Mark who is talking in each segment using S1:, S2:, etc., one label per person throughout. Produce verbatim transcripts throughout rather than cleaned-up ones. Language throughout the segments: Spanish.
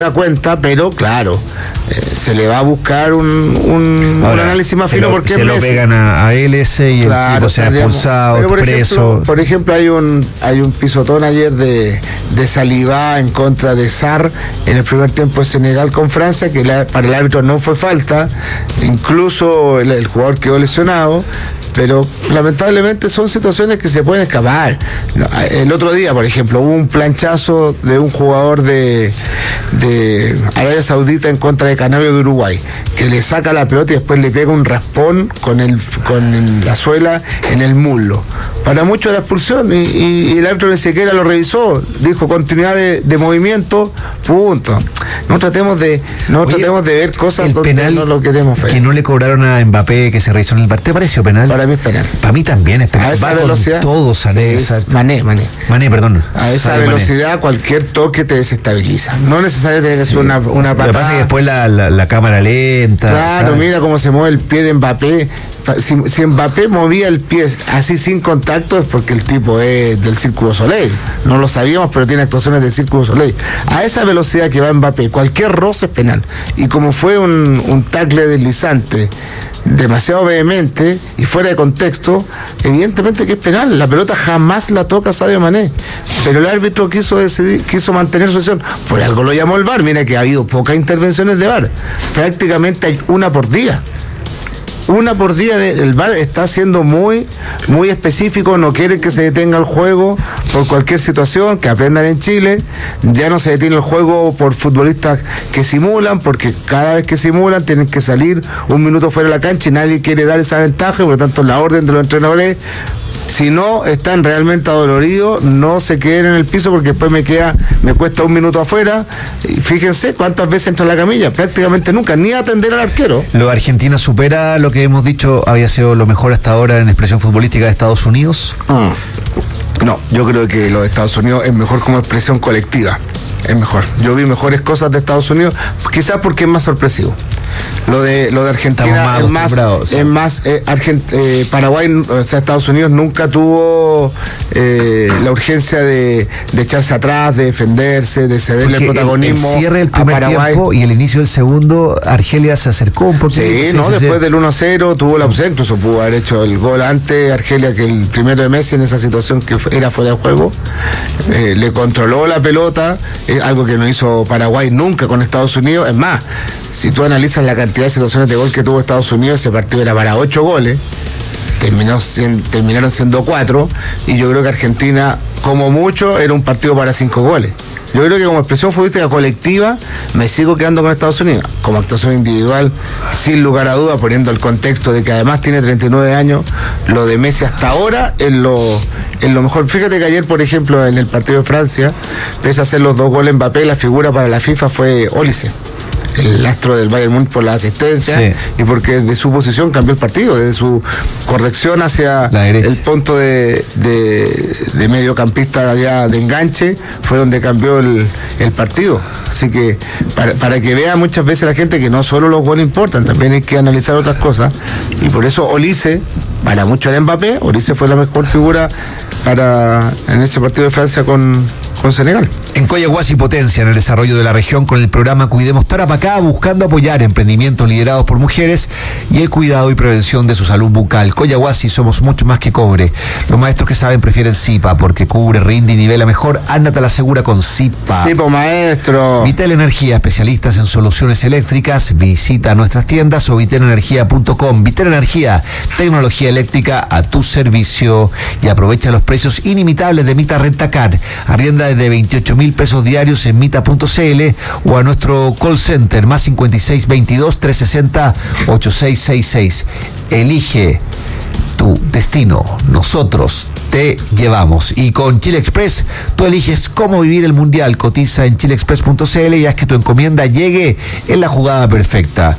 S1: da cuenta, pero claro, eh, se le va a buscar un, un,
S2: Ahora,
S1: un análisis más fino
S2: lo,
S1: porque
S2: se lo
S1: Messi.
S2: pegan a, a L S y
S1: Claro,
S2: el tipo se ha
S1: tendríamos-
S2: expulsado,
S1: pero por
S2: preso.
S1: Ejemplo, por ejemplo, hay un hay un pisotón ayer de, de Saliba en contra de Sarr en el primer tiempo de Senegal con Francia, que la, para el árbitro no fue falta, incluso el, el jugador quedó lesionado. Pero lamentablemente son situaciones que se pueden escapar. No, el otro día, por ejemplo, hubo un planchazo de un jugador de, de Arabia Saudita en contra de Canavio de Uruguay, que le saca la pelota y después le pega un raspón con el con la suela en el muslo. Para muchos la expulsión, y, y, y el árbitro ni siquiera lo revisó, dijo continuidad de, de movimiento, punto. No tratemos de, no
S2: Oye,
S1: tratemos de ver cosas
S2: el
S1: donde
S2: penal
S1: no lo queremos ver.
S2: que no le cobraron a Mbappé, que se realizó en el partido, ¿pareció penal?
S1: Para mí es penal.
S2: Para mí también es penal.
S1: A esa
S2: Va
S1: velocidad.
S2: con todo, Sané.
S1: Sí,
S2: esa-
S1: Mané, Mané.
S2: Mané, perdón.
S1: A esa
S2: Sané, Mané.
S1: velocidad cualquier toque te desestabiliza. No necesariamente tiene que ser
S2: Sí.
S1: una, una
S2: Lo que pasa es
S1: patada.
S2: que después la, la, la cámara lenta.
S1: Claro,
S2: ¿sabes?
S1: mira cómo se mueve el pie de Mbappé. Si, si Mbappé movía el pie así sin contacto es porque el tipo es del Círculo Soleil. No lo sabíamos, pero tiene actuaciones del Círculo Soleil. A esa velocidad que va Mbappé, cualquier roce es penal. Y como fue un, un tackle deslizante, demasiado vehemente y fuera de contexto, evidentemente que es penal. La pelota jamás la toca Sadio Mané, pero el árbitro quiso decidir, quiso mantener su decisión. Por algo lo llamó el V A R. Mira que ha habido pocas intervenciones de V A R, prácticamente hay una por día. Una por día. De, el V A R está siendo muy muy específico, no quiere que se detenga el juego por cualquier situación, que aprendan en Chile. Ya no se detiene el juego por futbolistas que simulan, porque cada vez que simulan tienen que salir un minuto fuera de la cancha y nadie quiere dar esa ventaja, y por lo tanto la orden de los entrenadores, si no están realmente adoloridos, no se queden en el piso, porque después me queda, me cuesta un minuto afuera. Y fíjense cuántas veces entra a la camilla, prácticamente nunca, ni atender al arquero.
S2: Lo de Argentina supera lo que hemos dicho había sido lo mejor hasta ahora en expresión futbolística de Estados Unidos.
S1: Mm. No, yo creo que lo de Estados Unidos es mejor como expresión colectiva. Es mejor. Yo vi mejores cosas de Estados Unidos, quizás porque es más sorpresivo. Lo de lo de Argentina
S2: Estamos más
S1: es más,
S2: acostumbrados.
S1: es más eh, Argent- eh, Paraguay, o sea, Estados Unidos nunca tuvo eh, la urgencia de, de echarse atrás, de defenderse, de cederle el
S2: Porque
S1: protagonismo
S2: el, el cierre del
S1: a
S2: primer
S1: Paraguay.
S2: tiempo y el inicio del segundo, Argelia se acercó un poquito.
S1: Sí, no, después del uno a cero tuvo la opción, incluso pudo haber hecho el gol antes Argelia que el primero de Messi en esa situación que fue- era fuera de juego. Eh, le controló la pelota, eh, algo que no hizo Paraguay nunca con Estados Unidos. Es más, si tú analizas la cantidad de situaciones de gol que tuvo Estados Unidos, ese partido era para ocho goles, terminó sien- terminaron siendo cuatro, y yo creo que Argentina, como mucho, era un partido para cinco goles. Yo creo que como expresión futbolística colectiva me sigo quedando con Estados Unidos. Como actuación individual, sin lugar a duda, poniendo el contexto de que además tiene treinta y nueve años, lo de Messi hasta ahora es lo, es lo mejor. Fíjate que ayer, por ejemplo, en el partido de Francia, pese a hacer los dos goles Mbappé, la figura para la FIFA fue Olise, el astro del Bayern Múnich, por la asistencia,
S2: Sí.
S1: y porque de su posición cambió el partido, desde su corrección hacia
S2: La derecha.
S1: el punto de, de, de mediocampista allá de enganche, fue donde cambió el, el partido. Así que para, para que vea muchas veces la gente que no solo los goles importan, también hay que analizar otras cosas, y por eso Olise, para mucho era Mbappé, Olise fue la mejor figura para en ese partido de Francia con, con Senegal.
S2: En Coyahuasi potencia en el desarrollo de la región con el programa Cuidemos Tarapacá, buscando apoyar emprendimientos liderados por mujeres y el cuidado y prevención de su salud bucal. Coyahuasi, somos mucho más que cobre. Los maestros que saben prefieren Zipa porque cubre, rinde y nivela mejor. Ándate a la segura con Zipa.
S1: Sí, pues maestro.
S2: Vitel Energía, especialistas en soluciones eléctricas. Visita nuestras tiendas o vitel energía punto com. Vitel Energía, tecnología eléctrica a tu servicio. Y aprovecha los precios inimitables de Mita Rentacar. Arrienda desde veintiocho mil pesos diarios en mita punto cl o a nuestro call center más cincuenta y seis veintidós trescientos sesenta ochenta y seis sesenta y seis. Elige tu destino, nosotros te llevamos. Y con Chile Express tú eliges cómo vivir el mundial. Cotiza en chile express punto cl y haz que tu encomienda llegue en la jugada perfecta.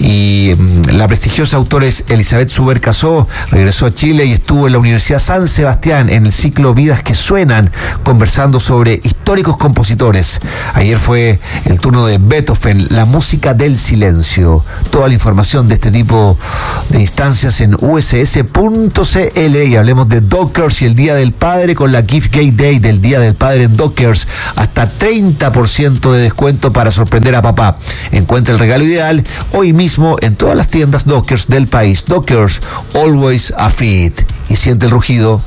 S2: Y mmm, la prestigiosa autora Elizabeth Suber Casó regresó a Chile y estuvo en la Universidad San Sebastián en el ciclo Vidas que Suenan, conversando sobre históricos compositores. Ayer fue el turno de Beethoven, la música del silencio. Toda la información de este tipo de instancias en u s s punto c l, y hablemos de Dockers y y el Día del Padre con la Gift Gate Day del Día del Padre en Dockers. Hasta treinta por ciento de descuento para sorprender a papá. Encuentra el regalo ideal hoy mismo en todas las tiendas Dockers del país. Dockers, always a fit. Y siente el rugido.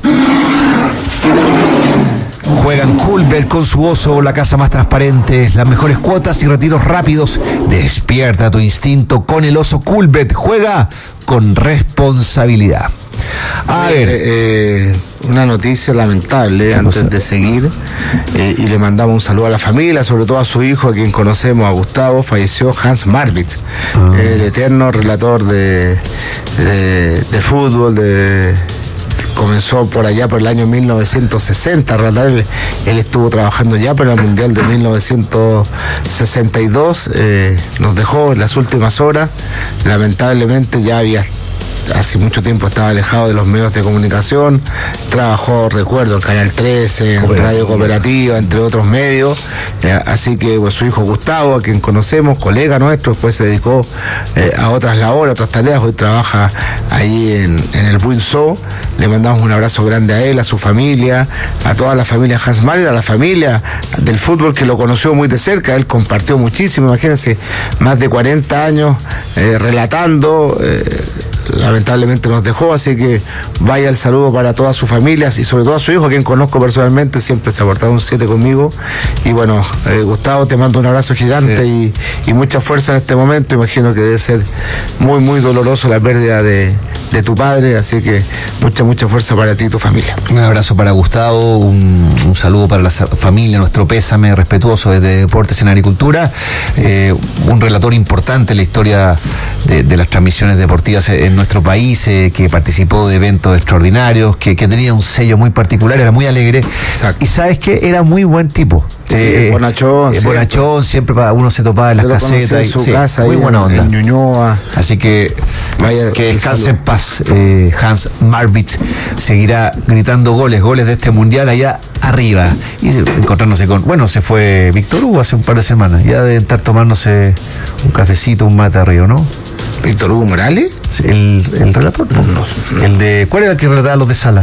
S2: Juegan Coolbet con su oso, la casa más transparente, las mejores cuotas y retiros rápidos. Despierta tu instinto con el oso Coolbet. Juega con responsabilidad. A
S1: eh,
S2: ver,
S1: eh, una noticia lamentable antes de seguir, eh, y le mandamos un saludo a la familia, sobre todo a su hijo, a quien conocemos, a Gustavo. Falleció Hans Marwitz, ah. el eterno relator de, de, de fútbol, de comenzó por allá por el año mil novecientos sesenta, él, él estuvo trabajando ya para el Mundial de mil novecientos sesenta y dos, eh, nos dejó en las últimas horas, lamentablemente ya había hace mucho tiempo estaba alejado de los medios de comunicación, trabajó, recuerdo, en Canal trece, en Radio Cooperativa, entre otros medios, eh, así que pues, su hijo Gustavo, a quien conocemos, colega nuestro, después se dedicó eh, a otras labores, a otras tareas, hoy trabaja ahí en, en el Buinzo. Le mandamos un abrazo grande a él, a su familia, a toda la familia Hans Marwitz, a la familia del fútbol que lo conoció muy de cerca. Él compartió muchísimo, imagínense, más de cuarenta años eh, relatando. Eh, lamentablemente nos dejó, así que vaya el saludo para todas sus familias y sobre todo a su hijo, a quien conozco personalmente, siempre se ha portado un siete conmigo. Y bueno, eh, Gustavo, te mando un abrazo gigante, sí. y, y mucha fuerza en este momento. Imagino que debe ser muy, muy doloroso la pérdida de, de tu padre, así que mucha, mucha fuerza para ti y tu familia.
S2: Un abrazo para Gustavo, un, un saludo para la familia, nuestro pésame respetuoso desde Deportes en Agricultura, eh, un relator importante en la historia de, de las transmisiones deportivas en nuestro país, eh, que participó de eventos extraordinarios, que, que tenía un sello muy particular, era muy alegre.
S1: Exacto.
S2: Y sabes qué, era muy buen tipo.
S1: Sí, eh, bonachón,
S2: eh, bonachón, siempre para uno se topaba en las casetas.
S1: En su
S2: sí,
S1: casa,
S2: muy
S1: ahí
S2: buena onda.
S1: En Ñuñoa.
S2: Así que
S1: vaya,
S2: que descanse en paz. Eh, Hans Marwitz seguirá gritando goles, goles de este mundial allá arriba. Y encontrándose con, bueno, se fue Víctor Hugo hace un par de semanas. Ya deben estar tomándose un cafecito, un mate arriba, ¿no?
S1: ¿Víctor Hugo Morales?
S2: El, el relator, no, no, el de, ¿cuál era el que relataba los de Sala?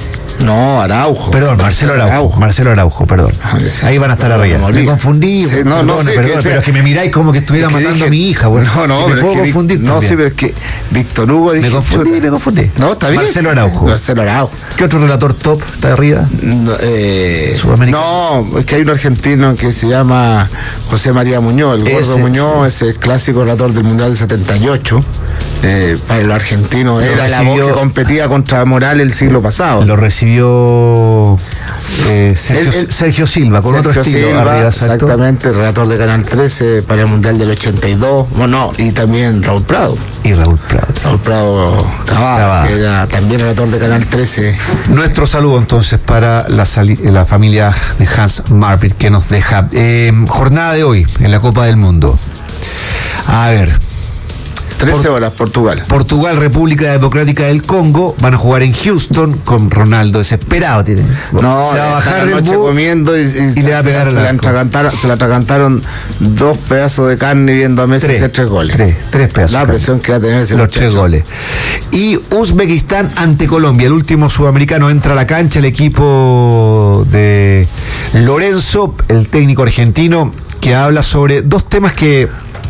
S1: No, Araujo.
S2: Perdón, Marcelo Araujo. Araujo. Marcelo Araujo, perdón. Ahí van a estar arriba. Me, me confundí. Sí, no, no, sé, perdón, pero es que me miráis como que estuviera es que matando dije, a mi hija, güey.
S1: No, no,
S2: si
S1: pero
S2: me puedo
S1: es que
S2: confundir.
S1: No, sí, pero es que Víctor Hugo dije,
S2: me confundí, chuta. me confundí.
S1: No, está bien.
S2: Marcelo Araujo.
S1: Marcelo Araujo.
S2: ¿Qué otro relator top está arriba?
S1: No, eh, no, es que hay un argentino que se llama José María Muñoz, el Gordo ese, Muñoz, sí. Ese clásico relator del Mundial del setenta y ocho. Eh, para los argentinos lo era recibió, la voz que competía contra Morales el siglo pasado.
S2: Lo recibió eh, Sergio, el, el, Sergio Silva, con Sergio otro estilo.
S1: Silva, arriba, exactamente, relator de Canal trece para el Mundial del ochenta y dos. Bueno, y también Raúl Prado.
S2: Y Raúl Prado.
S1: Raúl Prado Cavada, que era también relator de Canal trece.
S2: Nuestro saludo entonces para la, la familia de Hans Marwitz que nos deja. Eh, jornada de hoy en la Copa del Mundo. A ver.
S1: trece horas, Portugal.
S2: Portugal, República Democrática del Congo, van a jugar en Houston con Ronaldo desesperado. Tiene.
S1: No,
S2: se va a bajar del bus
S1: comiendo y, y,
S2: y le va a pegar
S1: se,
S2: al
S1: se, se le atragantaron dos pedazos de carne viendo a Messi hacer tres goles.
S2: Tres, tres pedazos.
S1: La presión que va a tener ese
S2: Los
S1: muchacho.
S2: tres goles. Y Uzbekistán ante Colombia, el último sudamericano entra a la cancha, el equipo de Lorenzo, el técnico argentino, que habla sobre dos temas que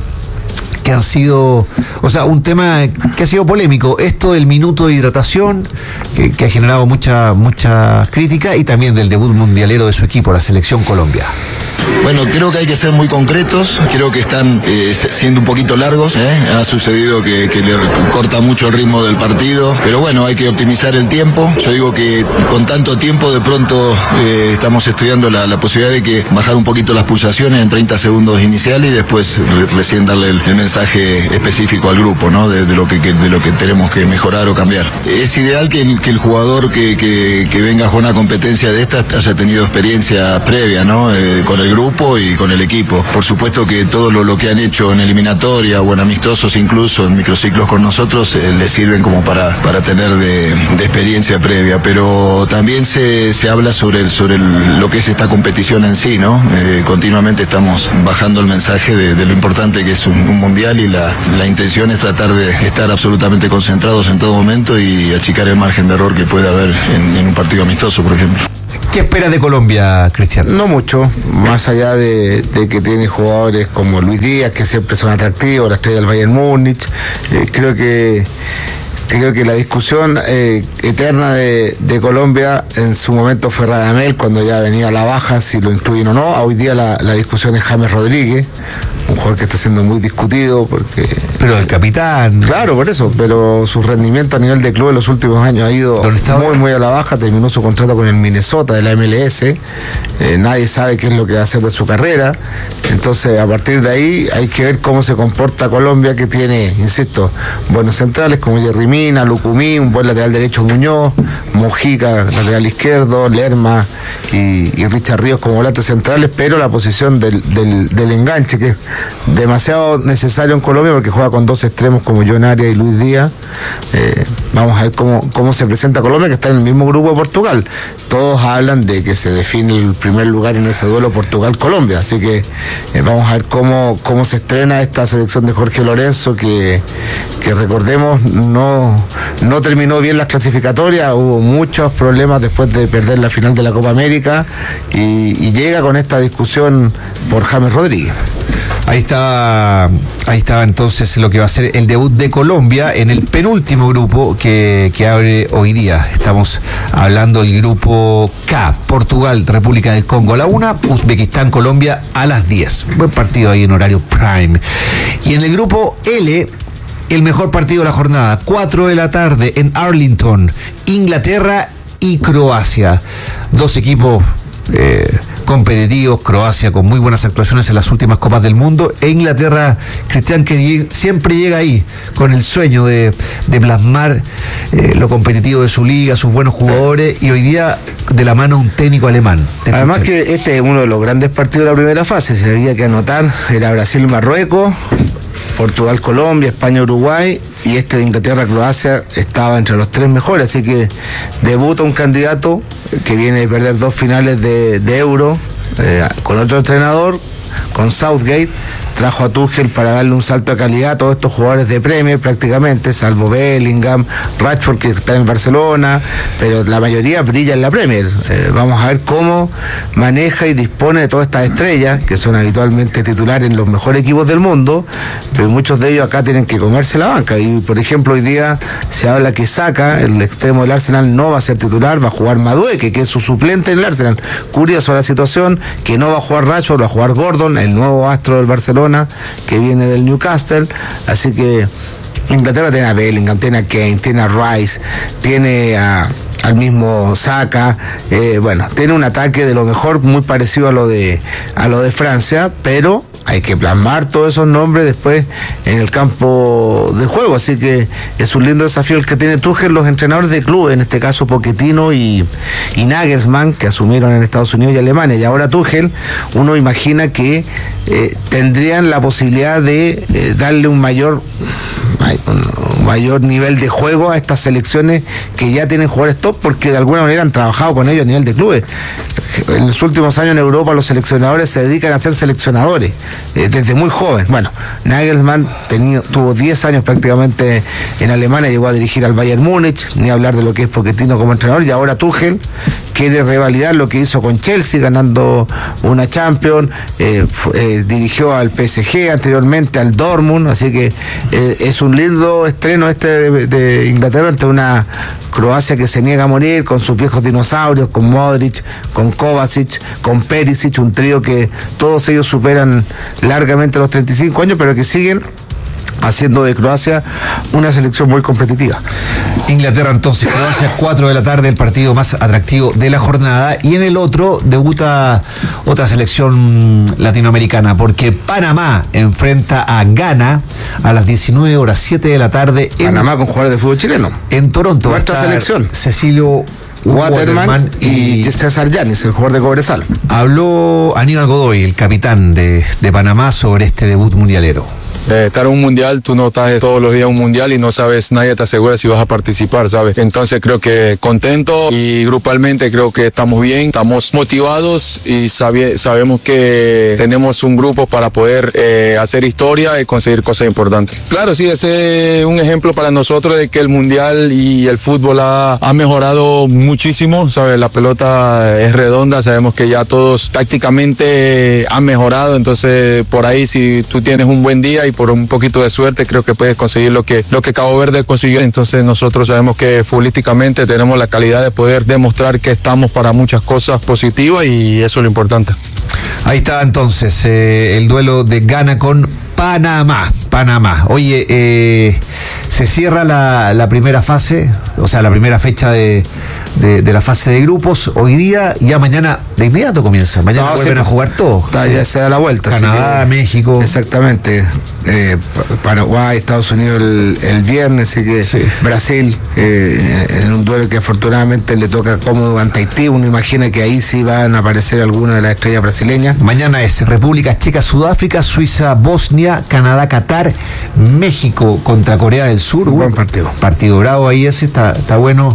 S2: que han sido, o sea, un tema que ha sido polémico, esto del minuto de hidratación, que, que ha generado mucha, mucha crítica, y también del debut mundialero de su equipo, la selección Colombia.
S3: Bueno, creo que hay que ser muy concretos, creo que están eh, siendo un poquito largos, ¿eh? Ha sucedido que, que le corta mucho el ritmo del partido, pero bueno, hay que optimizar el tiempo. Yo digo que con tanto tiempo de pronto eh, estamos estudiando la, la posibilidad de que bajar un poquito las pulsaciones en treinta segundos iniciales y después re, recién darle el, el mensaje específico al grupo, ¿no? De, de, lo que, que, de lo que tenemos que mejorar o cambiar. Es ideal que el, que el jugador que, que, que venga a jugar una competencia de estas haya tenido experiencia previa, ¿no? Eh, con el grupo y con el equipo. Por supuesto que todo lo, lo que han hecho en eliminatoria o en amistosos, incluso en microciclos con nosotros, eh, les sirven como para, para tener de, de experiencia previa, pero también se, se habla sobre, sobre el, lo que es esta competición en sí, ¿no? Eh, continuamente estamos bajando el mensaje de, de lo importante que es un, un mundial mundial y la, la intención es tratar de estar absolutamente concentrados en todo momento y achicar el margen de error que puede haber en, en un partido amistoso, por ejemplo.
S2: ¿Qué espera de Colombia, Cristian?
S1: No mucho, más allá de, de que tiene jugadores como Luis Díaz, que siempre son atractivos, la estrella del Bayern Múnich. Eh, creo que creo que la discusión eh, eterna de, de Colombia en su momento fue Radamel, cuando ya venía a la baja, si lo incluyen o no. Hoy día la, la discusión es James Rodríguez, un jugador que está siendo muy discutido porque...
S2: Pero el capitán...
S1: Claro, por eso, pero su rendimiento a nivel de club en los últimos años ha ido muy, muy a la baja. Terminó su contrato con el Minnesota de la M L S. Eh, nadie sabe qué es lo que va a hacer de su carrera. Entonces, a partir de ahí hay que ver cómo se comporta Colombia, que tiene, insisto, buenos centrales como Jerry Mina, Lucumí, un buen lateral derecho Muñoz, Mojica, lateral izquierdo, Lerma y, y Richard Ríos como volantes centrales, pero la posición del, del, del enganche, que es demasiado necesario en Colombia porque juega con dos extremos como John Arias y Luis Díaz. Eh, vamos a ver cómo, cómo se presenta Colombia, que está en el mismo grupo de Portugal. Todos hablan de que se define el primer lugar en ese duelo Portugal-Colombia, así que eh, vamos a ver cómo, cómo se estrena esta selección de Jorge Lorenzo, que, que recordemos no, no terminó bien las clasificatorias, hubo muchos problemas después de perder la final de la Copa América y, y llega con esta discusión por James Rodríguez.
S2: Ahí estaba, ahí estaba entonces lo que va a ser el debut de Colombia en el penúltimo grupo que, que abre hoy día. Estamos hablando del grupo K, Portugal, República del Congo a la una, Uzbekistán, Colombia a las diez. Buen partido ahí en horario prime. Y en el grupo L, el mejor partido de la jornada, cuatro de la tarde en Arlington, Inglaterra y Croacia. Dos equipos eh, competitivos, Croacia con muy buenas actuaciones en las últimas Copas del Mundo, e Inglaterra, Cristian, que siempre llega ahí con el sueño de, de plasmar eh, lo competitivo de su liga, sus buenos jugadores, y hoy día de la mano un técnico alemán.
S1: Además que este es uno de los grandes partidos de la primera fase, se había que anotar, era Brasil-Marruecos, Portugal-Colombia, España-Uruguay, y este de Inglaterra-Croacia estaba entre los tres mejores, así que debuta un candidato que viene de perder dos finales de, de Euro eh, con otro entrenador, con Southgate. Trajo a Tuchel para darle un salto de calidad a todos estos jugadores de Premier prácticamente, salvo Bellingham, Rashford, que está en Barcelona, pero la mayoría brilla en la Premier. Eh, vamos a ver cómo maneja y dispone de todas estas estrellas, que son habitualmente titulares en los mejores equipos del mundo, pero muchos de ellos acá tienen que comerse la banca. Y por ejemplo, hoy día se habla que Saka, el extremo del Arsenal, no va a ser titular, va a jugar Madueke, que es su suplente en el Arsenal. Curioso la situación, que no va a jugar Rashford, va a jugar Gordon, el nuevo astro del Barcelona, que viene del Newcastle. Así que Inglaterra tiene a Bellingham, tiene a Kane, tiene a Rice, tiene a, al mismo Saka, eh, bueno, tiene un ataque de lo mejor, muy parecido a lo de a lo de Francia, pero hay que plasmar todos esos nombres después en el campo de juego, así que es un lindo desafío el que tiene Tuchel, los entrenadores de club, en este caso Pochettino y, y Nagelsmann, que asumieron en Estados Unidos y Alemania, y ahora Tuchel, uno imagina que eh, tendrían la posibilidad de eh, darle un mayor un mayor nivel de juego a estas selecciones que ya tienen jugadores top, porque de alguna manera han trabajado con ellos a nivel de clubes. En los últimos años en Europa los seleccionadores se dedican a ser seleccionadores eh, desde muy joven. Bueno, Nagelsmann tenía, tuvo diez años prácticamente en Alemania, llegó a dirigir al Bayern Múnich, ni hablar de lo que es Pochettino como entrenador, y ahora Tuchel quiere revalidar lo que hizo con Chelsea, ganando una Champions, eh, eh, dirigió al P S G anteriormente, al Dortmund, así que eh, es un lindo estreno este de, de Inglaterra ante una Croacia que se niega a morir, con sus viejos dinosaurios, con Modric, con Kovacic, con Perisic, un trío que todos ellos superan largamente los treinta y cinco años, pero que siguen haciendo de Croacia una selección muy competitiva.
S2: Inglaterra entonces, Croacia, cuatro de la tarde, el partido más atractivo de la jornada, y en el otro debuta otra selección latinoamericana, porque Panamá enfrenta a Ghana a las diecinueve horas, siete de la tarde. En,
S1: Panamá con jugadores de fútbol chileno.
S2: En Toronto.
S1: Nuestra selección.
S2: Cecilio
S1: Waterman,
S2: Waterman
S1: y, y César Yanis, el jugador de Cobresal.
S2: Habló Aníbal Godoy, el capitán de, de Panamá, sobre este debut mundialero.
S4: Eh, estar en un mundial, tú no estás todos los días en un mundial y no sabes, nadie te asegura si vas a participar, ¿sabes? Entonces creo que contento y grupalmente creo que estamos bien, estamos motivados y sabe, sabemos que tenemos un grupo para poder eh, hacer historia y conseguir cosas importantes. Claro, sí, ese es un ejemplo para nosotros de que el mundial y el fútbol ha, ha mejorado muchísimo, ¿sabes? La pelota es redonda, sabemos que ya todos tácticamente han mejorado, entonces por ahí si tú tienes un buen día y por un poquito de suerte creo que puedes conseguir lo que, lo que Cabo Verde consiguió. Entonces nosotros sabemos que futbolísticamente tenemos la calidad de poder demostrar que estamos para muchas cosas positivas y eso es lo importante.
S2: Ahí está entonces eh, el duelo de Ghana con Panamá. Panamá. Oye, eh, se cierra la, la primera fase, o sea, la primera fecha de, de, de la fase de grupos. Hoy día, ya mañana de inmediato comienza. Mañana no, vuelven sí, a jugar todos.
S1: Ya se da la vuelta.
S2: Canadá, que, México.
S1: Exactamente. Eh, Paraguay, Estados Unidos el, el viernes, así que sí. Brasil, eh, en un duelo que afortunadamente le toca cómodo ante Haití. Uno imagina que ahí sí van a aparecer algunas de las estrellas brasileñas.
S2: Mañana es República Checa, Sudáfrica, Suiza, Bosnia, Canadá, Qatar, México contra Corea del Sur.
S1: Un buen partido.
S2: Partido bravo ahí ese, está, está bueno.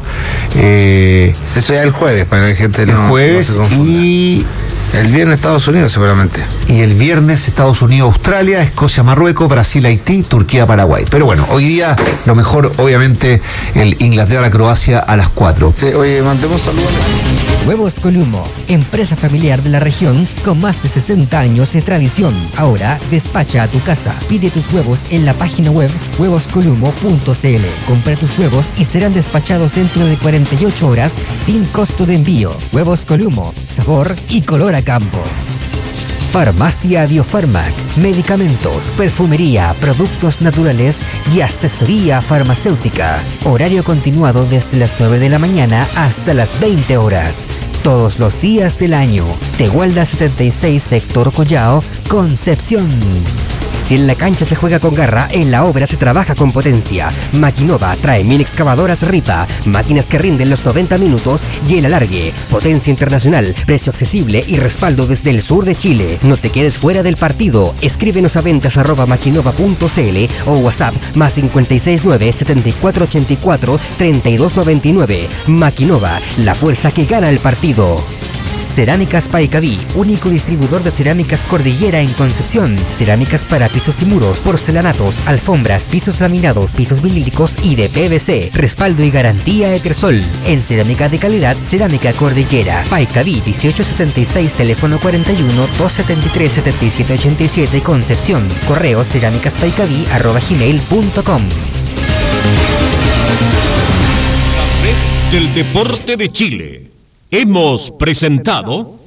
S2: Eh,
S1: Eso ya el jueves, para que la gente
S2: el
S1: no,
S2: jueves
S1: no se confunda.
S2: Y
S1: el viernes Estados Unidos seguramente.
S2: Y el viernes Estados Unidos, Australia, Escocia, Marruecos, Brasil, Haití, Turquía, Paraguay. Pero bueno, hoy día lo mejor, obviamente, el Inglaterra, Croacia a las cuatro.
S1: Sí, oye, mandemos saludos.
S5: Huevos Columo, empresa familiar de la región con más de sesenta años de tradición. Ahora despacha a tu casa. Pide tus huevos en la página web huevos columo punto c l. Compra tus huevos y serán despachados dentro de cuarenta y ocho horas sin costo de envío. Huevos Columo, sabor y color a campo. Farmacia Biofarmac, medicamentos, perfumería, productos naturales y asesoría farmacéutica. Horario continuado desde las nueve de la mañana hasta las veinte horas. Todos los días del año. Tehuelda setenta y seis, Sector Collao, Concepción. Si en la cancha se juega con garra, en la obra se trabaja con potencia. Maquinova trae mil excavadoras Ripa, máquinas que rinden los noventa minutos y el alargue. Potencia internacional, precio accesible y respaldo desde el sur de Chile. No te quedes fuera del partido. Escríbenos a ventas arroba maquinova punto c l o WhatsApp más cinco seis nueve, siete cuatro ocho cuatro, tres dos nueve nueve. Maquinova, la fuerza que gana el partido. Cerámicas Paicaví, único distribuidor de cerámicas Cordillera en Concepción. Cerámicas para pisos y muros, porcelanatos, alfombras, pisos laminados, pisos vinílicos y de P V C. Respaldo y garantía Etersol. En cerámica de calidad, Cerámica Cordillera. Paicaví dieciocho setenta y seis, teléfono cuarenta y uno, doscientos setenta y tres, setenta y siete ochenta y siete, Concepción. Correo cerámicaspaicaví arroba gmail punto com.
S6: La red del deporte de Chile. Hemos presentado